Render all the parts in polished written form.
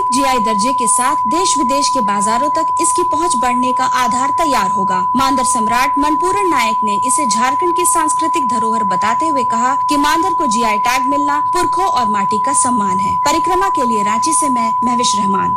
GI दर्जे के साथ देश विदेश के बाजारों तक इसकी पहुंच बढ़ने का आधार तैयार होगा। मांदर सम्राट मनपूरन नायक ने इसे झारखंड की सांस्कृतिक धरोहर बताते हुए कहा कि मांदर को जीआई टैग मिलना पुरखों और माटी का सम्मान है। परिक्रमा के लिए रांची से मैं महविश रहमान।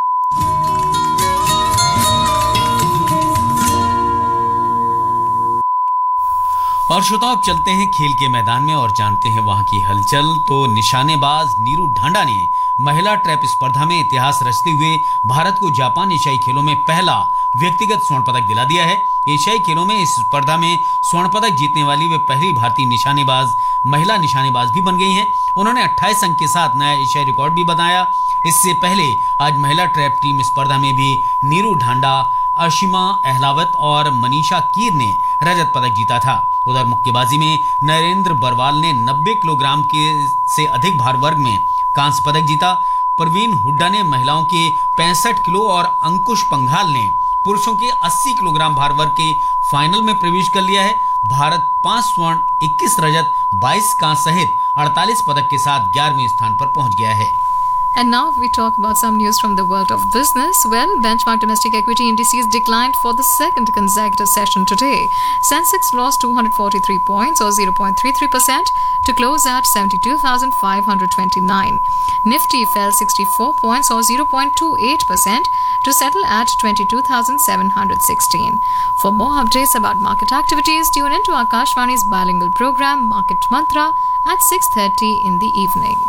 और श्रोताओं, चलते हैं खेल के मैदान में और जानते हैं वहां की हलचल। तो निशानेबाज नीरू ढांडा ने महिला ट्रैप स्पर्धा में इतिहास रचते हुए भारत को जापान एशियाई खेलों में पहला व्यक्तिगत स्वर्ण पदक दिला दिया है। एशियाई खेलों में इस स्पर्धा में स्वर्ण पदक जीतने वाली वे पहली भारतीय महिला निशानेबाज भी बन गई हैं। उन्होंने 28 अंक के साथ नया एशियाई रिकॉर्ड भी बनाया। इससे पहले आज महिला ट्रैप टीम स्पर्धा में भी नीरू ढांडा, अशिमा अहलावत और मनीषा कीर ने रजत पदक जीता था। उधर मुक्केबाजी में नरेंद्र बरवाल ने 90 किलोग्राम के से अधिक भार वर्ग में कांस्य पदक जीता। परवीन हुड्डा ने महिलाओं के 65 किलो और अंकुश पंघाल ने पुरुषों के 80 किलोग्राम भार वर्ग के फाइनल में प्रवेश कर लिया है। भारत 5 स्वर्ण, 21 रजत, 22 कांस्य सहित 48 पदक के साथ 11वें स्थान पर पहुंच गया है। And now we talk about some news from the world of business. Well, benchmark domestic equity indices declined for the second consecutive session today. Sensex lost 243 points or 0.33% to close at 72,529. Nifty fell 64 points or 0.28% to settle at 22,716. For more updates about market activities, tune into Akashvani's bilingual program Market Mantra at 6:30 in the evening.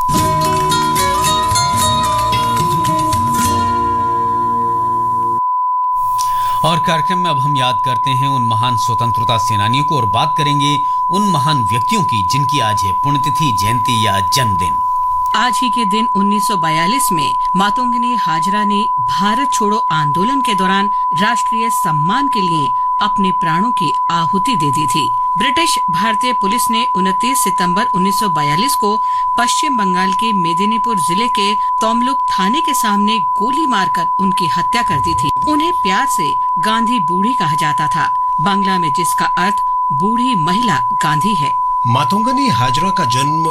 और कार्यक्रम में अब हम याद करते हैं उन महान स्वतंत्रता सेनानियों को और बात करेंगे उन महान व्यक्तियों की जिनकी आज है पुण्यतिथि, जयंती या जन्मदिन। आज ही के दिन 1942 में मातंगिनी हाजरा ने भारत छोड़ो आंदोलन के दौरान राष्ट्रीय सम्मान के लिए अपने प्राणों की आहुति दे दी थी। ब्रिटिश भारतीय पुलिस ने 29 सितंबर 1942 को पश्चिम बंगाल के मेदिनीपुर जिले के तोमलुक थाने के सामने गोली मारकर उनकी हत्या कर दी थी। उन्हें प्यार से गांधी बूढ़ी कहा जाता था, बांग्ला में जिसका अर्थ बूढ़ी महिला गांधी है। मातंगनी हाजरा का जन्म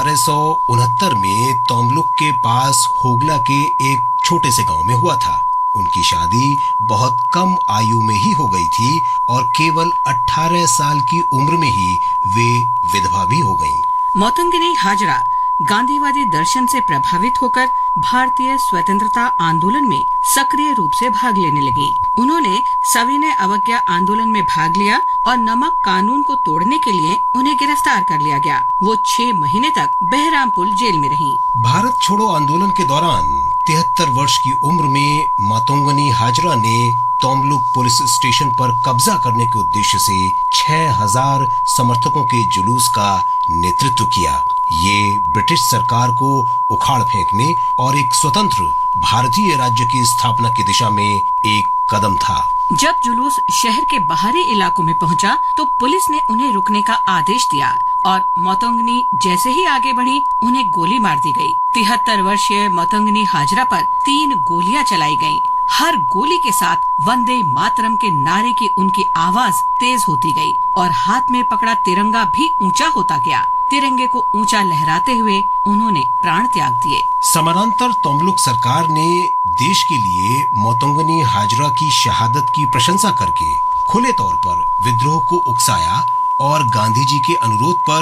1869 में तोमलुक के पास होगला के एक छोटे से गांव में हुआ था। उनकी शादी बहुत कम आयु में ही हो गई थी और केवल 18 साल की उम्र में ही वे विधवा भी हो गईं। मातंगिनी हाजरा गांधीवादी दर्शन से प्रभावित होकर भारतीय स्वतंत्रता आंदोलन में सक्रिय रूप से भाग लेने लगी। उन्होंने सविनय अवज्ञा आंदोलन में भाग लिया और नमक कानून को तोड़ने के लिए उन्हें गिरफ्तार कर लिया गया। वो 6 महीने तक बहरामपुर जेल में रहीं। भारत छोड़ो आंदोलन के दौरान 73 वर्ष की उम्र में मातंगनी हाजरा ने तोमलुक पुलिस स्टेशन पर कब्जा करने के उद्देश्य से 6000 समर्थकों के जुलूस का नेतृत्व किया। ये ब्रिटिश सरकार को उखाड़ फेंकने और एक स्वतंत्र भारतीय राज्य की स्थापना की दिशा में एक कदम था। जब जुलूस शहर के बाहरी इलाकों में पहुंचा, तो पुलिस ने उन्हें रुकने का आदेश दिया और मातंगनी जैसे ही आगे बढ़ी, उन्हें गोली मार दी गई। 73 वर्षीय मातंगनी हाजरा पर 3 गोलियां चलाई गईं। हर गोली के साथ वंदे मातरम के नारे की उनकी आवाज तेज होती गई और हाथ में पकड़ा तिरंगा भी ऊंचा होता गया। तिरंगे को ऊंचा लहराते हुए उन्होंने प्राण त्याग दिए। समानांतर तोमलुक सरकार ने देश के लिए मातंगनी हाजरा की शहादत की प्रशंसा करके खुले तौर पर विद्रोह को उकसाया और गांधी जी के अनुरोध पर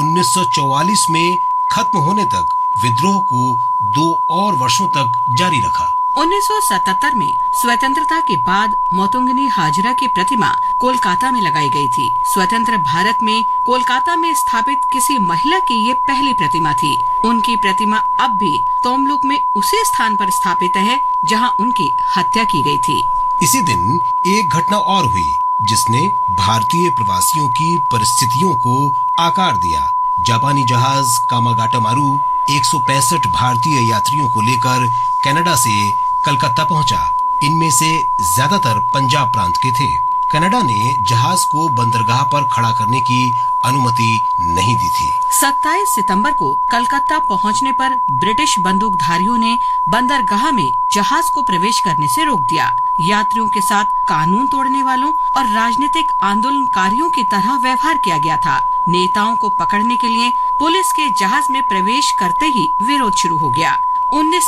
1944 में खत्म होने तक विद्रोह को 2 और वर्षों तक जारी रखा। 1977 में स्वतंत्रता के बाद मातंगनी हाजरा की प्रतिमा कोलकाता में लगाई गई थी। स्वतंत्र भारत में कोलकाता में स्थापित किसी महिला की ये पहली प्रतिमा थी। उनकी प्रतिमा अब भी तोमलुक में उसी स्थान पर स्थापित है जहां उनकी हत्या की गई थी। इसी दिन एक घटना और हुई जिसने भारतीय प्रवासियों की परिस्थितियों को आकार दिया। जापानी जहाज कामागाटामारू 165 भारतीय यात्रियों को लेकर कनाडा से कलकत्ता पहुंचा। इनमें से ज्यादातर पंजाब प्रांत के थे। कनाडा ने जहाज को बंदरगाह पर खड़ा करने की अनुमति नहीं दी थी। 27 सितंबर को कलकत्ता पहुंचने पर ब्रिटिश बंदूकधारियों ने बंदरगाह में जहाज को प्रवेश करने से रोक दिया। यात्रियों के साथ कानून तोड़ने वालों और राजनीतिक आंदोलनकारियों की तरह व्यवहार किया गया था। नेताओं को पकड़ने के लिए पुलिस के जहाज में प्रवेश करते ही विरोध शुरू हो गया। 19